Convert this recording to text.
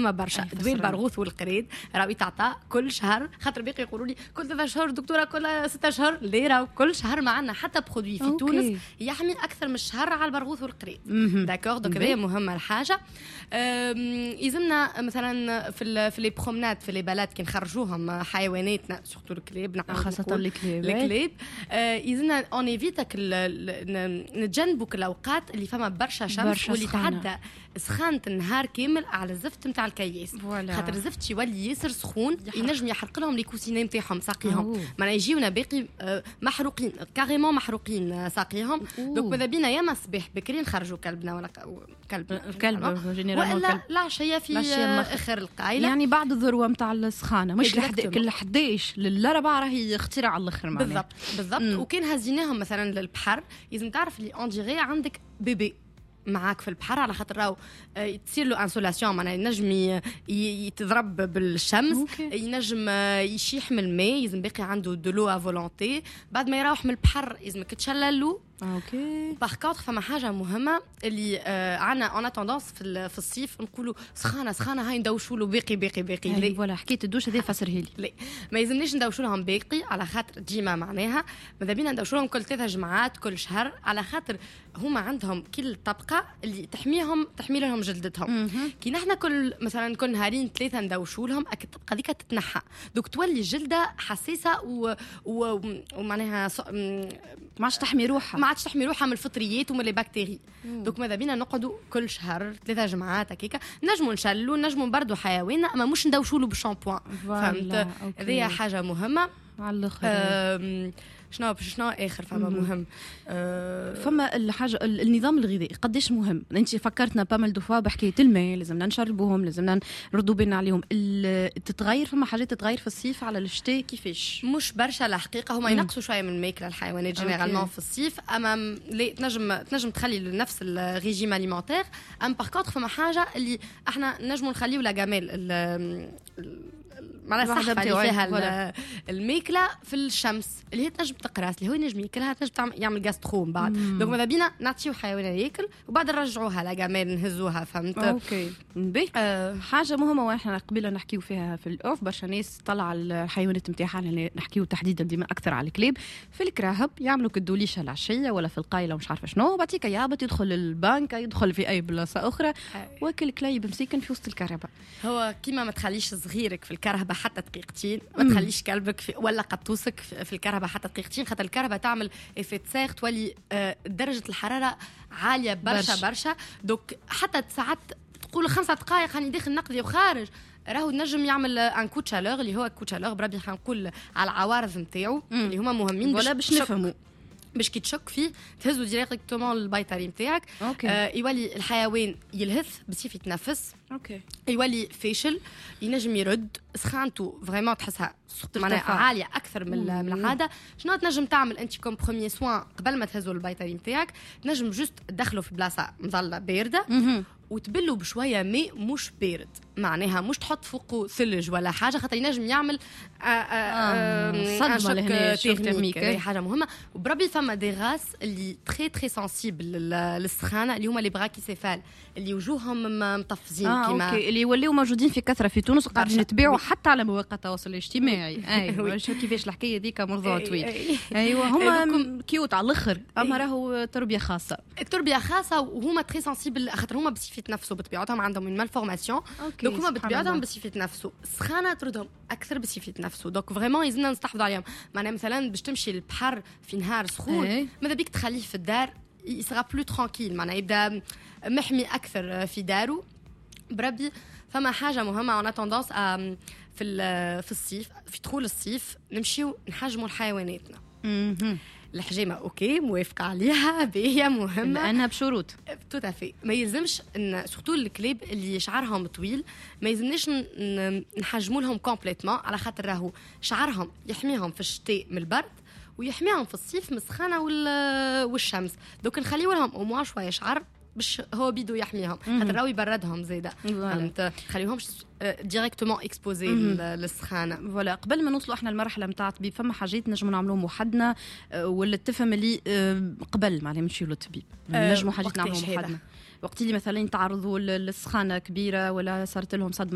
فما برشا دواء البرغوث والقريد راهو يتعطى كل شهر، خاطر باقي يقولوا لي كل 3 شهور دكتوره كل 6 شهور، ليه راهو كل شهر ما عندنا حتى برودوي في تونس يحمي اكثر من الشهر على البرغوث والقريد. داكور دونك هذه مهمه الحاجه. يلزمنا مثلا في لي برومناد في لي بلاد كي نخرجوهم حيواناتنا سورتو الكلاب خاصه الكلاب يلزمنا اون ايفيتك نتجنبوا الاوقات اللي فما برشا شمس واللي تعدى سخانة النهار كامل على الزفت نتاع الكياس، خاطر الزفت يولي ياسر سخون ينجم يحرق لهم لي كوسيني نتاعهم ساقيهم، معناها يجيونا باقي محروقين كاريمون محروقين ساقيهم. دونك ماذا بينا يا الصباح بكري نخرجوا كلبنا ولا كلب ولا العشيه في اخر القايله، يعني بعد الذروه نتاع السخانه مش كل 11 لل4 راهي اختراع على الاخر معناها. بالضبط. وكان هزيناهم مثلا للبحر لازم تعرف اللي اون ديغي عندك بيبي معاك في البحر، على خاطر راهو تصير له انسولاسيون، معناها ينجم يتضرب بالشمس ينجم يشيح من الماء، يلزم باقي عنده دلو ا فولونتي. بعد ما يروح من البحر يلزمك تشللو. اوكي باغ كونطخ فما حاجه مهمه اللي عنا اون تندونس في الصيف نقولوا سخانه هاي ندوشوا له باقي لي فوالا حكيت الدوش هذه فسرها لي. لا ما يلزمنيش ندوشوا لهم باقي، على خاطر ديما معناها ماذا بينا ندوشوا لهم كل 3 جمعات كل شهر، على خاطر هما عندهم كل طبقه اللي تحمي لهم جلدتهم. كي نحنا كل نهارين 3 ندوشوا لهم الطبقه هذيك تتنحى، دوك تولي الجلده حساسه ومعناها ما عادش تحمي روحها من الفطريات ومن البكتيريا. دوك ماذا بينا نقعدوا كل شهر 3 جمعات هكاكا، نجموا نشلوا نجموا نبردوا حيواننا، اما مش ندوشوا له بالشامبوان. فهمت؟ هذه حاجه مهمه على الاخر. شنو اخر فما مهم؟ فما الحاجه النظام الغذائي قديش مهم. انت فكرتنا بامل دفوا بحكايه الماء، لازمنا نشربوهم، لازمنا نردوا بالنا عليهم. تتغير فما حاجات تتغير في الصيف على الشتاء كيفاش؟ مش برشا الحقيقه، هما ينقصوا شويه من الماكله الحيوانات جينيرالمون في الصيف، اما تنجم تخلي نفس الريجيم اليمونتير. ام باغ كونطخ فما حاجه اللي احنا نجموا نخليو لا جاميل معناها الصحفه اللي فيها الماكله في الشمس اللي هي تنجم تقراص اللي هو ينجم ياكلها، تنجم يعمل غاستروم بعد. دونك ماذا بينا نعطيو حيوان ياكل وبعد نرجعوها لا جاميل نهزوها. فهمت؟ اوكي حاجه مهمه واحنا قبيله نحكيو فيها في الاوف، برشا ناس طلع الحيوانات نتاعها اللي نحكيو تحديدا ديما اكثر على الكلاب في الكراهب، يعملوا كدوليشه العشيه ولا في القايله ومش عارفه شنو، بعديك يهبط يدخل البنك يدخل في اي بلاصه اخرى واكل كليب مسكن في وسط الكهرباء. هو كيما ما تخليش صغيرك في الكهرباء حتى دقيقتين، ما تخليش كلبك ولا قطوسك في الكهرباء حتى دقيقتين، خاطر الكهرباء تعمل إفكت سير، تولي درجة الحرارة عالية برشا. دوك حتى ساعات تقول 5 دقائق هاني داخل نقضي وخارج، راهو نجم يعمل ان كو شالور اللي هو كو شالور بربي حنقول على العوارض نتاعو اللي هما مهمين ولا باش نفهموا باش كي تشك فيه تهزو ديريكتومون البيطري نتاعك. يولي الحيوان يلهث بصيف يتنفس. يولي فاشل، ينجم يرد سخانته فريمون تحسها معناها عاليه اكثر من العاده. شنو تنجم تعمل انت كوم بروميير سوان قبل ما تهزو البيطري نتاعك؟ تنجم جوست تدخله في بلاصه مظله بارده وتبلوا بشويه ماء مش بارد، معناها مش تحط فوقه ثلج ولا حاجه، خاطر ينجم يعمل صدمه لهنا تيرميك. هي حاجه مهمه. وبربي فما دي غاس اللي تري سنسيبل للسخانه اللي هما لي براكيسيفال اللي وجوههم مطفزين كيما اللي يوليو موجودين في كثره في تونس وقاعدين نتباعوا حتى على مواقع التواصل الاجتماعي. ايوه شوف كيفاش الحكايه ذيك موضوع طويل. ايوه هما كيوت على الاخر، اما راهو تربيه خاصه وهما تري سنسيبل خاطر هما بصفه نفسه بطبيعتهم عندهم من مالفورماسيون. دوك هما بطبيعتهم بصفه نفسه السخانه تردهم اكثر بصفه نفسه. دوك فريمون يزنا نستحفظوا عليهم. معناها مثلا باش تمشي للبحر في نهار سخون ماذا بيك تخليه في الدار يسرا بلو ترانكيل، معناها يبدا محمي اكثر في داره. بربي فما حاجه مهمه انا توندونس في الصيف في دخول الصيف نمشيو نحجموا حيواناتنا. الحجامه اوكي موافقه عليها باهيه مهمه لانها بشروط توتافي. ما يلزمش ان سورتو الكلاب اللي شعرهم طويل ما يلزمناش نحجموا لهم كومبليتمون، على خاطر راهو شعرهم يحميهم في الشتاء من البرد ويحميهم في الصيف من السخانه والشمس. دوك نخليو لهم او موا شويه شعر باش هو بيدو يحميهم، خاطر راهو يبردهم زياده. فهمت؟ خليوهمش ديريكتومون اكسبوزي للسخانه. فوالا قبل ما نوصلوا احنا المرحله نتاع الطبيب فما حاجات نجموا نعملوهم وحدنا ولا تفهم اللي قبل معناها نمشيو للطبيب نجموا حاجات نعملوهم وحدنا وقت اللي مثلا يتعرضوا للسخانه كبيره ولا صارت لهم صدمه